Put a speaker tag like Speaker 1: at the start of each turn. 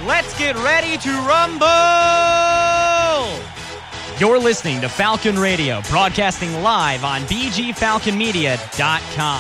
Speaker 1: Let's get ready to rumble! You're listening to Falcon Radio, broadcasting live on bgfalconmedia.com.